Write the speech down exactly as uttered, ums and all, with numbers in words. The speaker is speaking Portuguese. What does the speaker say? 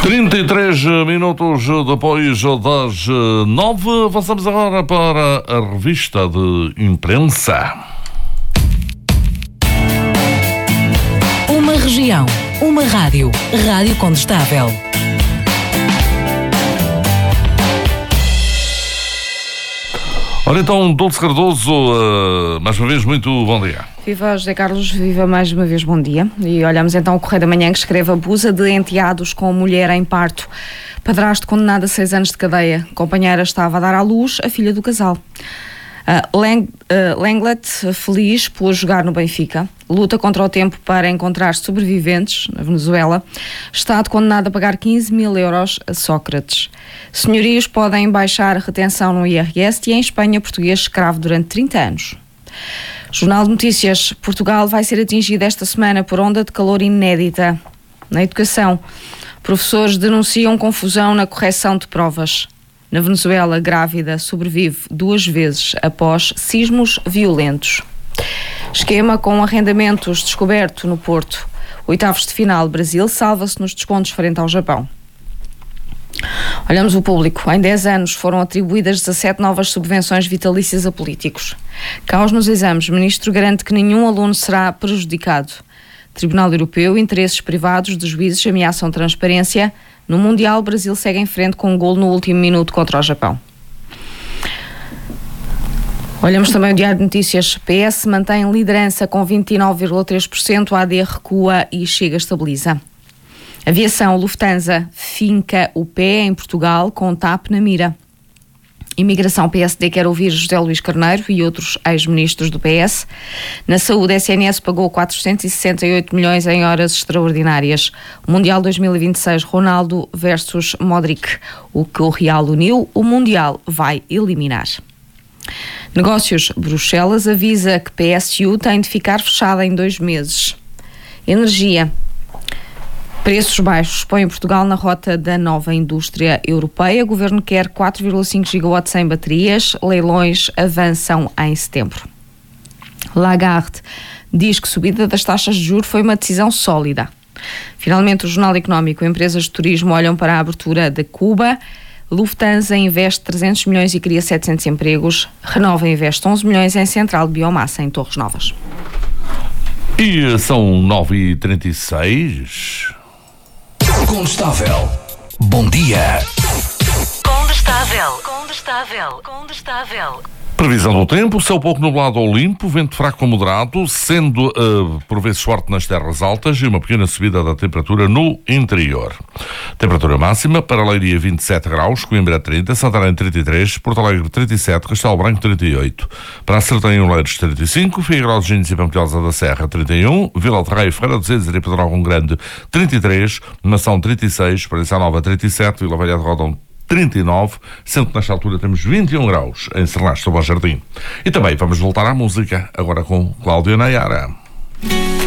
trinta e três minutos depois das nove, avançamos agora para a revista de imprensa. Uma região, uma rádio, Rádio Condestável. Ora então, Dulce Cardoso, uh, mais uma vez, muito bom dia. Viva José Carlos, viva mais uma vez, bom dia. E olhamos então o Correio da Manhã, que escreve: abusa de enteados com mulher em parto. Padrasto condenado a seis anos de cadeia. Companheira estava a dar à luz a filha do casal. Uh, Lang, uh, Lenglet, feliz por jogar no Benfica, luta contra o tempo para encontrar sobreviventes na Venezuela. Estado condenado a pagar quinze mil euros a Sócrates. Senhorios podem baixar a retenção no I R S e em Espanha português escravo durante trinta anos. Jornal de Notícias: Portugal vai ser atingido esta semana por onda de calor inédita. Na educação, professores denunciam confusão na correção de provas. Na Venezuela, grávida sobrevive duas vezes após sismos violentos. Esquema com arrendamentos descoberto no Porto. Oitavos de final, Brasil salva-se nos descontos frente ao Japão. Olhamos o público. Em dez anos foram atribuídas dezassete novas subvenções vitalícias a políticos. Caos nos exames. Ministro garante que nenhum aluno será prejudicado. Tribunal Europeu, interesses privados de juízes ameaçam transparência. No Mundial, o Brasil segue em frente com um golo no último minuto contra o Japão. Olhamos também o Diário de Notícias. P S mantém liderança com vinte e nove vírgula três por cento, A D recua e Chega estabiliza. Aviação, Lufthansa finca o pé em Portugal com T A P na mira. Imigração, P S D quer ouvir José Luís Carneiro e outros ex-ministros do P S. Na saúde, a S N S pagou quatrocentos e sessenta e oito milhões em horas extraordinárias. O Mundial dois mil e vinte e seis, Ronaldo versus Modric. O que o Real uniu, o Mundial vai eliminar. Negócios, Bruxelas avisa que P S U tem de ficar fechada em dois meses. Energia. Preços baixos põem Portugal na rota da nova indústria europeia. O governo quer quatro vírgula cinco gigawatts em baterias. Leilões avançam em setembro. Lagarde diz que a subida das taxas de juros foi uma decisão sólida. Finalmente, o Jornal Económico: empresas de turismo olham para a abertura de Cuba. Lufthansa investe trezentos milhões e cria setecentos empregos. Renova investe onze milhões em central de biomassa em Torres Novas. E são nove e trinta e seis. Condestável. Bom dia. Condestável. Condestável. Condestável. Previsão do tempo: céu pouco nublado ou limpo, vento fraco ou moderado, sendo uh, por vezes forte nas terras altas e uma pequena subida da temperatura no interior. Temperatura máxima para Leiria vinte e sete graus, Coimbra trinta, Santarém trinta e três, Porto Alegre trinta e sete, Castelo Branco trinta e oito, para a Sertã e Oleiros trinta e cinco, Figueiró dos Índios e Pampilhosa da Serra trinta e um, Vila de Rei, Feira dos Índios e Pedrógão Grande trinta e três, Nação trinta e seis, Esperança Nova trinta e sete, Vila Velha de Rodão trinta e nove, sendo que nesta altura temos vinte e um graus em Serlache sobre o Jardim. E também vamos voltar à música, agora com Cláudia Nayara.